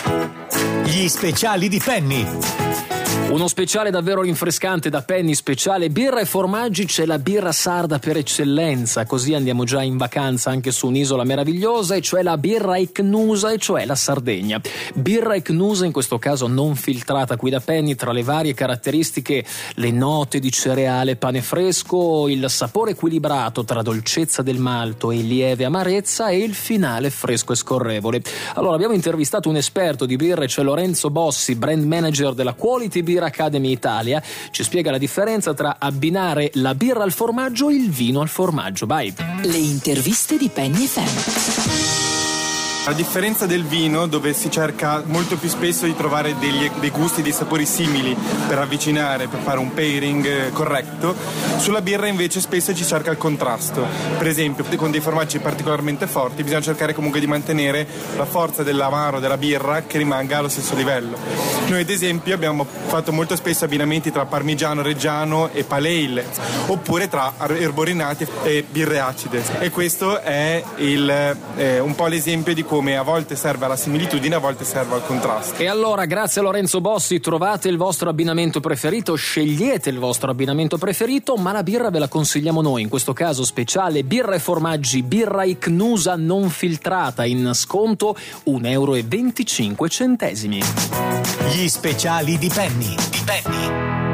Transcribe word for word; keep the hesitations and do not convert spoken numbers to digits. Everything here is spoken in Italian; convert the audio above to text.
Gli speciali di Penny. Uno speciale davvero rinfrescante da Penny, speciale birra e formaggi. C'è la birra sarda per eccellenza, così andiamo già in vacanza anche su un'isola meravigliosa, e cioè la birra icnusa, e cioè la Sardegna. Birra icnusa, in questo caso non filtrata qui da Penny. Tra le varie caratteristiche, le note di cereale, pane fresco, il sapore equilibrato tra dolcezza del malto e lieve amarezza, e il finale fresco e scorrevole. Allora, abbiamo intervistato un esperto di birre, cioè Lorenzo Bossi, brand manager della Quality Beer Academy Italia. Ci spiega la differenza tra abbinare la birra al formaggio e il vino al formaggio. Vai! Le interviste di Penny F M. A differenza del vino, dove si cerca molto più spesso di trovare degli, dei gusti, dei sapori simili per avvicinare, per fare un pairing corretto, sulla birra invece spesso ci cerca il contrasto. Per esempio, con dei formaggi particolarmente forti bisogna cercare comunque di mantenere la forza dell'amaro della birra che rimanga allo stesso livello. Noi ad esempio abbiamo fatto molto spesso abbinamenti tra parmigiano reggiano e pale ale, oppure tra erborinati e birre acide, e questo è il, eh, un po' l'esempio di come come a volte serve alla similitudine, a volte serve al contrasto. E allora, grazie a Lorenzo Bossi, trovate il vostro abbinamento preferito, scegliete il vostro abbinamento preferito, ma la birra ve la consigliamo noi, in questo caso speciale birra e formaggi, birra icnusa non filtrata, in sconto un euro e venticinque centesimi. Gli speciali di Penny. Di Penny.